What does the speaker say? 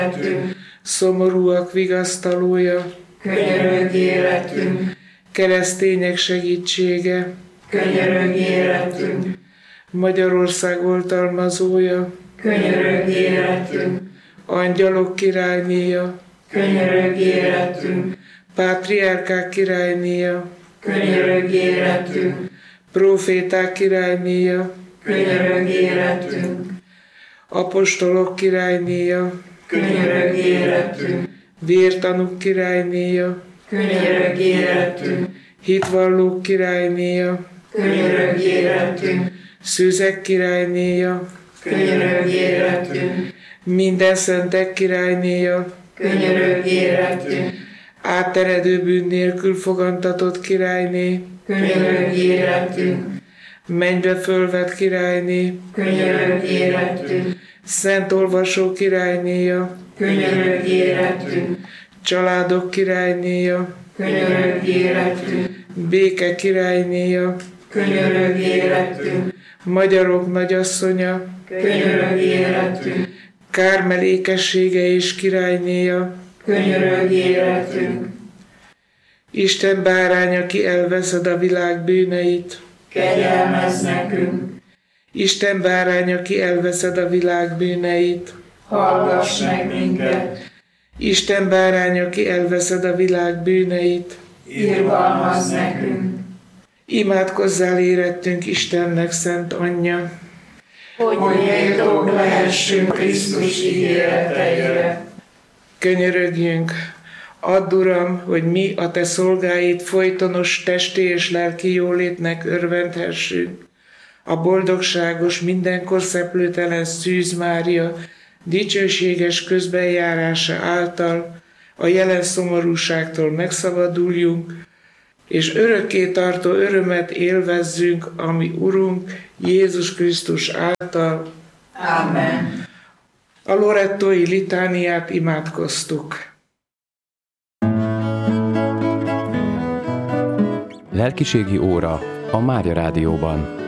szomorúak vigasztalója, könyörögj életünk, keresztények segítsége, könyörögj életünk, Magyarország oltalmazója, könyörögj életünk, angyalok királynéja, könyörögj életünk, pátriárkák királynéja, könyörögj életünk, proféták királynéja, könyörögj életünk, apostolok királynéja, könyörögj életünk, vértanúk királynéja, könyörögj életünk, hitvallók királynéja, könyörögj életünk, szűzek királynéja, könyörögj életünk, minden szentek királynéja, könyörögj életünk, átteredő bűn nélkül fogantatott királyné, könyörögj életünk, mennybe fölvett királyné, könyörögj életünk, szent olvasó királynéja, könyörögj életünk, családok királynéja, könyörögj életünk, béke királynéja, könyörögj életünk, magyarok nagyasszonya, könyörögj életünk, Kármel ékessége és királynéja, könyörögj életünk, Isten bárány, aki elveszed a világ bűneit, kegyelmezz nekünk, Isten bárány, aki elveszed a világ bűneit, hallgass meg minket, Isten bárány, aki elveszed a világ bűneit, irgalmazz nekünk, imádkozzál érettünk Istennek szent anyja, hogy méltók lehessünk Krisztus ígéreteire. könyörögjünk, add, Uram, hogy mi a te szolgáid folytonos testi és lelki jólétnek örvendhessünk. A boldogságos, mindenkor szeplőtelen Szűz Mária dicsőséges közbenjárása által a jelen szomorúságtól megszabaduljunk, és örökké tartó örömet élvezzünk, ami Urunk Jézus Krisztus által. Amen. A lorettói litániát imádkoztuk. Lelkiségi óra a Mária Rádióban.